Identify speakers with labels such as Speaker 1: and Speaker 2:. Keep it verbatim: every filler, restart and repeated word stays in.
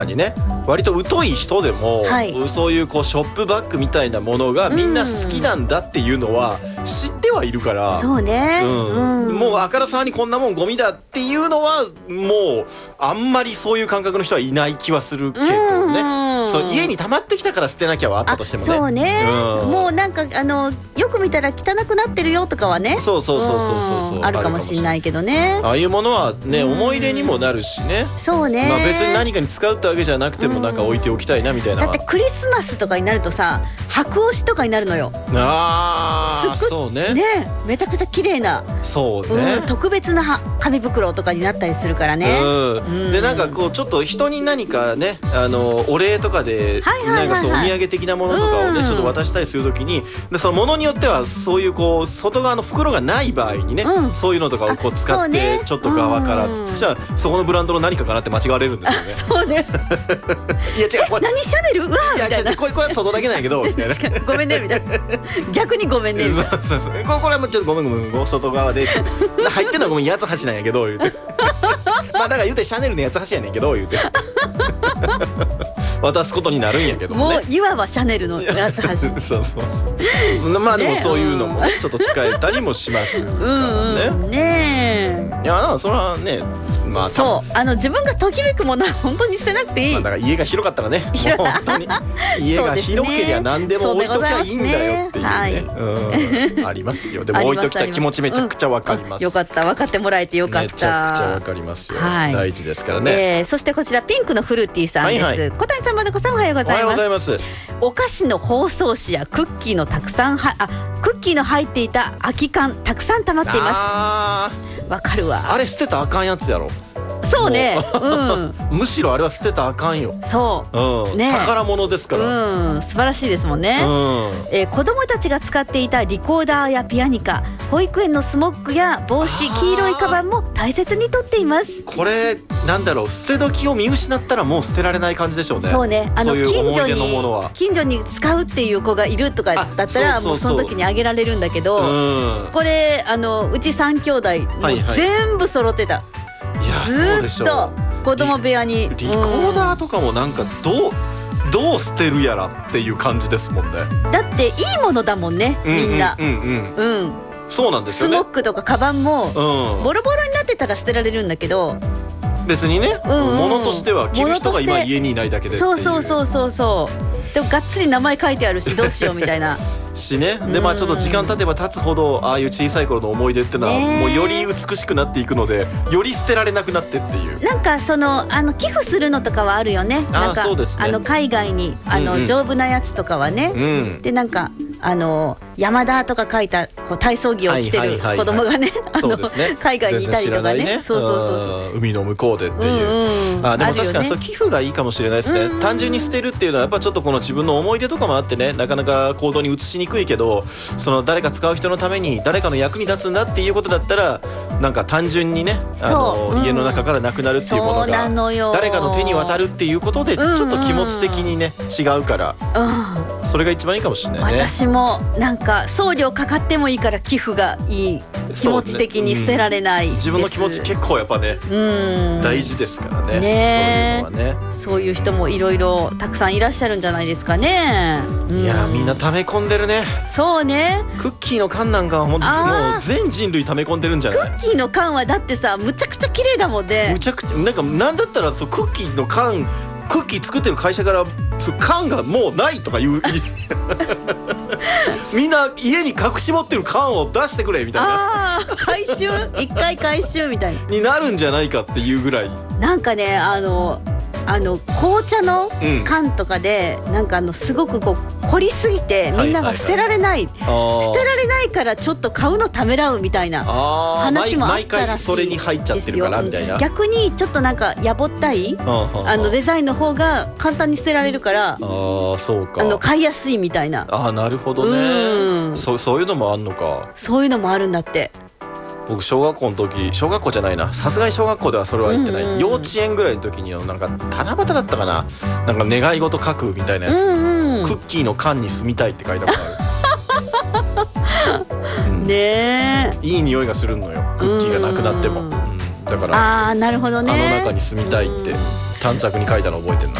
Speaker 1: にね、割と疎い人でも、
Speaker 2: はい、
Speaker 1: そういうこうショップバッグみたいなものがみんな好きなんだっていうのは知ってはいるから、
Speaker 2: そうね、
Speaker 1: うんうん、もうあからさまにこんなもんゴミだっていうのはもうあんまりそういう感覚の人はいない気はするけどね。そう家に溜まってきたから捨てなきゃはあったとしてもね。
Speaker 2: そうね、うん、もうなんかあのよく見たら汚くなってるよとかはね、
Speaker 1: そうそうそうそうそうそう、
Speaker 2: あるかもしれないけどね。
Speaker 1: ああいうものはね、思い出にもなるしね。
Speaker 2: そうね、
Speaker 1: まあ、別に何かに使うってわけじゃなくてもなんか置いておきたいなみたいな。
Speaker 2: だってクリスマスとかになるとさ、白押しとかになるのよ。
Speaker 1: ああそうね、
Speaker 2: ね、めちゃくちゃ綺麗な、
Speaker 1: そうね、
Speaker 2: うん、特別な紙袋とかになったりするからね。
Speaker 1: うん、でなんかこうちょっと人に何かね、あのお礼とかでなんかそうお土産的なものとかをね、うん、ちょっと渡したりするときに、でそのものによってはそういうこう外側の袋がない場合にね、うん、そういうのとかをこう使ってちょっと側から、うん、そしたらそこのブランドの何かかなって間違われるんですよね。
Speaker 2: そうね
Speaker 1: いや違う、これ
Speaker 2: 何シャネル、うわーみたいな、
Speaker 1: いやこれこれは外だけなんやけどみたいな
Speaker 2: ごめんねみたいな、逆にごめんねみたいな、
Speaker 1: そうそうそう、これはもうちょっとごめんごめん、外側で入ってんのはごめん八つ橋なんやけど言うてまあだから言うてシャネルの八つ橋やねんけど言うて渡すことになるんやけどもね。
Speaker 2: もういわばシャネルの八つ橋
Speaker 1: そうそうそう、まあでもそういうのもねちょっと使えたりもしますからね。
Speaker 2: うんうん、ね
Speaker 1: え、いやな、それはね、まあ
Speaker 2: そうあの自分がときめくものは本当に捨てなくていい、
Speaker 1: まあ、だから家が広かったらね、もう本当に家が広けりゃ何でも置いときゃいいんだよっていうね、はい、うん、ありますよ。でも置いときた気持ちめちゃくちゃわかります、
Speaker 2: うん、よかった、分かってもらえてよかった、
Speaker 1: めちゃくちゃわかりますよ、はい、大事ですからね、
Speaker 2: えー、そしてこちらピンクのフルーティーさんです、はいはい、小谷さん、まどこさん、おはようございます。
Speaker 1: おはようございます。
Speaker 2: お菓子の包装紙やクッキーのたくさんはあクッキーの入っていた空き缶たくさん溜まっています。わかるわ。
Speaker 1: あれ捨てたらあかんやつやろ。
Speaker 2: そうね、うん、
Speaker 1: むしろあれは捨てたらあかんよ。
Speaker 2: そう、
Speaker 1: うん、ね、宝物ですから、
Speaker 2: うん、素晴らしいですもんね、うん、えー、子供たちが使っていたリコーダーやピアニカ、保育園のスモッグや帽子、黄色いカバンも大切に取っています。
Speaker 1: これなんだろう、捨て時を見失ったらもう捨てられない感じでしょうね。
Speaker 2: そうね、あの
Speaker 1: そういう
Speaker 2: 近所
Speaker 1: 思い出のものは
Speaker 2: に近所に使うっていう子がいるとかだったらもうその時にあげられるんだけど、うん、これあのうちさん兄弟もう全部揃ってた、はいはい、ずっと子供部屋に
Speaker 1: リコーダーとかもなんかどうどう捨てるやらっていう感じですもんね。
Speaker 2: だっていいものだもんね、みんな。うんうんうん、うん、
Speaker 1: そうなんですよね。
Speaker 2: スモックとかカバンも、うん、ボロボロになってたら捨てられるんだけど、
Speaker 1: 別にね、うんうん、物としては着る人が今家にいないだけでっていう。
Speaker 2: そうそうそうそうそう。でもがっつり名前書いてあるしどうしようみたいな
Speaker 1: しね。でまあちょっと時間経てば経つほどああいう小さい頃の思い出ってのはもうより美しくなっていくので、より捨てられなくなってっていう。
Speaker 2: なんかそのあの寄付するのとかはあるよね。なんか
Speaker 1: あ、そうですね、
Speaker 2: あの海外にあの、うんうん、丈夫なやつとかはね、うん、でなんかあの山田とか書いたこう体操着を着てる子供がね、海外にいたりとかね、そうそうそうそう、
Speaker 1: 海の向こうでっていう、うんうん、あでも確かにそう寄付がいいかもしれないですね、うんうん、単純に捨てるっていうのはやっぱちょっとこの自分の思い出とかもあってね、なかなか行動に移しにくいけど、その誰か使う人のために誰かの役に立つんだっていうことだったら、なんか単純にね、あの、うん、家の中からなくなるっていうものが誰かの手に渡るっていうことでちょっと気持ち的にね違うから、うん、それが一番いいかもしれないね。
Speaker 2: 私もなんか送料かかってもいいから寄付がいい、気持ち的に捨てられない、ね、うん、
Speaker 1: 自分の気持ち結構やっぱね、うん、大事ですからね、
Speaker 2: ね、
Speaker 1: そういうのはね。
Speaker 2: そういう人もいろいろたくさんいらっしゃるんじゃないですかね、うん、
Speaker 1: いやみんな溜め込んでるね。
Speaker 2: そうね、
Speaker 1: クッキーの缶なんかはもう全人類溜め込んでるんじゃない。
Speaker 2: クッキーの缶はだってさむちゃくちゃ綺麗だもんね。
Speaker 1: むちゃくちゃなんかなんだったらそうクッキーの缶、クッキー作ってる会社からそう缶がもうないとか言うみんな家に隠し持ってる缶を出してくれみたいな、
Speaker 2: あ回収一回回収みたいな
Speaker 1: になるんじゃないかっていうぐらい。なん
Speaker 2: かねあのあの紅茶の缶とかで、うん、なんかあのすごくこう凝りすぎてみんなが捨てられない、はいはいはい、捨てられないからちょっと買うのためらうみたいな話もあったらしい。
Speaker 1: 毎回それに入っちゃってるからみたいな。
Speaker 2: 逆にちょっとなんかやぼったいあのデザインの方が簡単に捨てられるから、あ
Speaker 1: そうか、
Speaker 2: あの買いやすいみたいな。
Speaker 1: あなるほどね、うん、そ, そういうのもあんのか。
Speaker 2: そういうのもあるんだって。
Speaker 1: 僕小学校の時、小学校じゃないな、さすがに小学校ではそれは言ってない、うんうん、幼稚園ぐらいの時になんか七夕だったかな、なんか願い事書くみたいなやつ、うんうん、クッキーの缶に住みたいって書いたことある、うん、ねえいい匂いがするのよ、クッキーがなくなっても、うん、だから
Speaker 2: あーなるほどね、
Speaker 1: あの中に住みたいって、 短冊に書いたの覚えてるな。